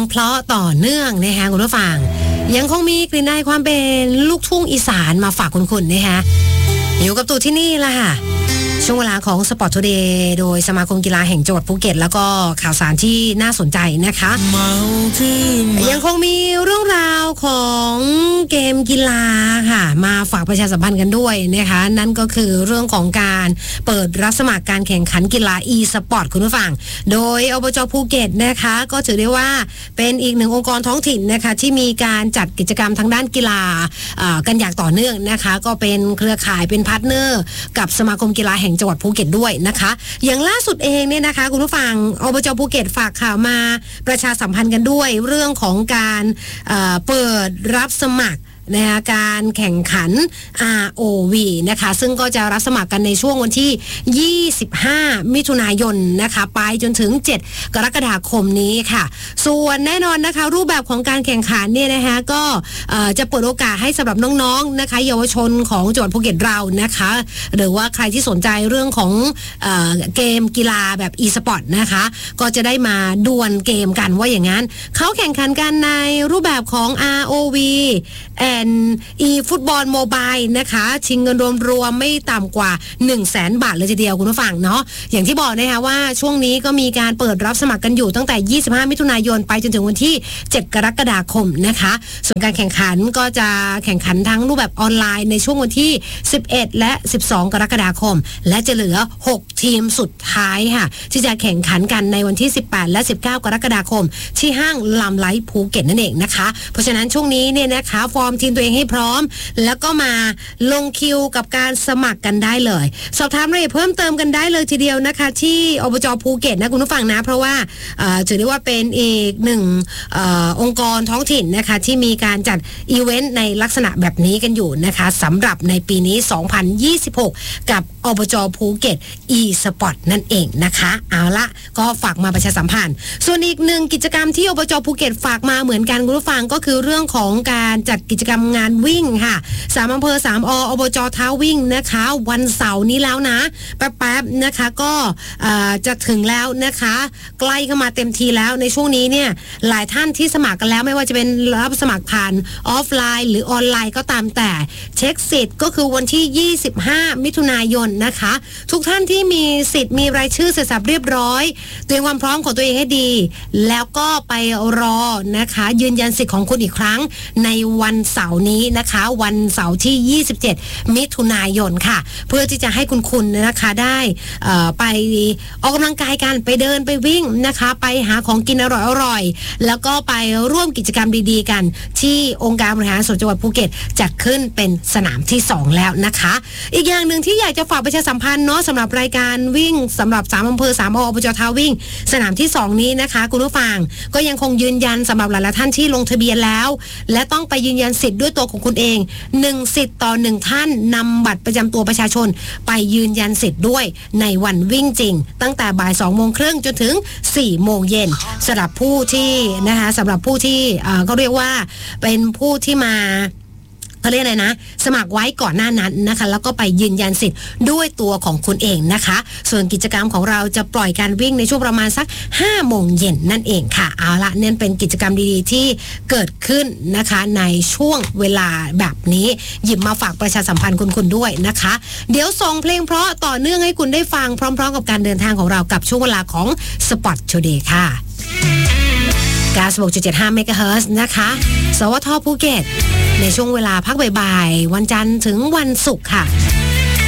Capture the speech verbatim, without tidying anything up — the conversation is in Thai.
เพราะต่อเนื่องนะคะคุณผู้ฟังยังคงมีกลิ่นอายความเป็นลูกทุ่งอีสานมาฝากคุณคุณนะคะอยู่กับตู่ที่นี่ละค่ะช่วงเวลาของ Sport Today โดยสมาคมกีฬาแห่งจังหวัดภูเก็ตแล้วก็ข่าวสารที่น่าสนใจนะคะยังคงมีเรื่องราวของเกมกีฬาค่ะมาฝากประชาสัมพันธ์กันด้วยนะคะนั่นก็คือเรื่องของการเปิดรับสมัครการแข่งขันกีฬา e-sport คุณผู้ฟังโดยอบจ.ภูเก็ตนะคะก็ถือได้ว่าเป็นอีกหนึ่งองค์กรท้องถิ่นนะคะที่มีการจัดกิจกรรมทางด้านกีฬากันอย่างต่อเนื่องนะคะก็เป็นเครือข่ายเป็นพาร์ทเนอร์กับสมาคมกีฬาแห่งจังหวัดภูเก็ตด้วยนะคะอย่างล่าสุดเองเนี่ยนะคะคุณผู้ฟังอบจ.ภูเก็ตฝากข่าวมาประชาสัมพันธ์กันด้วยเรื่องของการเอ่อเปิดรับสมัครนะคะการแข่งขัน อาร์ โอ วี นะคะซึ่งก็จะรับสมัครกันในช่วงวันที่ยี่สิบห้ามิถุนายนนะคะไปจนถึงเจ็ดกรกฎาคมนี้ค่ะส่วนแน่นอนนะคะรูปแบบของการแข่งขันเนี่ยนะคะก็จะเปิดโอกาสให้สำหรับน้องๆนะคะเยาวชนของจังหวัดภูเก็ตเรานะคะหรือว่าใครที่สนใจเรื่องของเอ่อเกมกีฬาแบบ e-sport นะคะก็จะได้มาดวลเกมกันว่าอย่างนั้นเขาแข่งขันกันในรูปแบบของ อาร์ โอ วีอีฟุตบอลโมบายนะคะชิงเงินรวมๆไม่ต่ำกว่า หนึ่งแสน บาทเลยทีเดียวคุณผู้ฟังเนาะอย่างที่บอกนะคะว่าช่วงนี้ก็มีการเปิดรับสมัครกันอยู่ตั้งแต่ยี่สิบห้ามิถุนายนไปจนถึงวันที่เจ็ดกรกฎาคมนะคะส่วนการแข่งขันก็จะแข่งขันทั้งรูปแบบออนไลน์ในช่วงวันที่สิบเอ็ดและสิบสองกรกฎาคมและจะเหลือหกทีมสุดท้ายค่ะที่จะแข่งขันกันในวันที่สิบแปดและสิบเก้ากรกฎาคมที่ห้างลำไลท์ภูเก็ตนั่นเองนะคะเพราะฉะนั้นช่วงนี้เนี่ยนะคะฟอร์มทีมตัวเองให้พร้อมแล้วก็มาลงคิวกับการสมัครกันได้เลยสอบถามรายละเอียดเพิ่มเติมกันได้เลยทีเดียวนะคะที่อบจ.ภูเก็ตนะคุณผู้ฟังนะเพราะว่าถือได้ว่าเป็นอีกหนึ่งอองค์กรท้องถิ่นนะคะที่มีการจัดอีเวนต์ในลักษณะแบบนี้กันอยู่นะคะสำหรับในปีนี้สองพันยี่สิบหกกับอบจ.ภูเก็ต e-sport นั่นเองนะคะเอาละก็ฝากมาประชาสัมพันธ์ส่วนอีกหนึ่งกิจกรรมที่อบจ.ภูเก็ตฝากมาเหมือนกันคุณผู้ฟังก็คือเรื่องของการจัดกิจกรรมงานวิ่งค่ะสามอำเภอสามออบจ.ท้าวิ่งนะคะวันเสาร์นี้แล้วนะแป๊บๆนะคะก็จะถึงแล้วนะคะใกล้เข้ามาเต็มทีแล้วในช่วงนี้เนี่ยหลายท่านที่สมัครกันแล้วไม่ว่าจะเป็นรับสมัครผ่านออฟไลน์หรือออนไลน์ก็ตามแต่เช็คสิทธิ์ก็คือวันที่ยี่สิบห้ามิถุนายนนะคะทุกท่านที่มีสิทธิ์มีรายชื่อเสร็จสับเรียบร้อยเตรียมความพร้อมของตัวเองให้ดีแล้วก็ไปรอนะคะยืนยันสิทธิ์ของคุณอีกครั้งในวันเสาร์นี้นะคะวันเสาร์ที่ยี่สิบเจ็ดมิถุนายนค่ะเพื่อที่จะให้คุณคุณนะคะได้ไปออกกำลังกายกันไปเดินไปวิ่งนะคะไปหาของกินอร่อยๆแล้วก็ไปร่วมกิจกรรมดีๆกันที่องค์การบริหารส่วนจังหวัดภูเก็ตจัดขึ้นเป็นสนามที่สองแล้วนะคะอีกอย่างหนึ่งที่อยากจะฝากประชาสัมพันธ์เนาะสำหรับรายการวิ่งสำหรับสามอำเภอสามออบจ.ท้าวิ่งสนามที่สองนี้นะคะคุณผู้ฟังก็ยังคงยืนยันสำหรับหลายๆท่านที่ลงทะเบียนแล้วและต้องไปยืนยันสิทธิ์ด้วยตัวของคุณเองหนึ่งสิทธิ์ต่อหนึ่งท่านนำบัตรประจำตัวประชาชนไปยืนยันสิทธิ์ด้วยในวันวิ่งจริงตั้งแต่บ่ายสองโมงครึ่งจนถึงสี่โมงเย็นสำหรับผู้ที่นะคะสำหรับผู้ที่เขาเรียกว่าเป็นผู้ที่มาเขาเรียกอะไรนะสมัครไว้ก่อนหน้านั้นนะคะแล้วก็ไปยืนยันสิทธิ์ด้วยตัวของคุณเองนะคะส่วนกิจกรรมของเราจะปล่อยการวิ่งในช่วงประมาณสักห้าโมงเย็นนั่นเองค่ะเอาละเนี่ยเป็นกิจกรรมดีๆที่เกิดขึ้นนะคะในช่วงเวลาแบบนี้หยิบมาฝากประชาสัมพันธ์คุณๆด้วยนะคะเดี๋ยวส่งเพลงเพราะต่อเนื่องให้คุณได้ฟังพร้อมๆกับการเดินทางของเรากับช่วงเวลาของ Sport Today ค่ะเก้าสิบหกจุดเจ็ดห้า เมกะเฮิรตซ์นะคะสวทภูเก็ตในช่วงเวลาพักบ่ายๆวันจันทร์ถึงวันศุกร์ค่ะ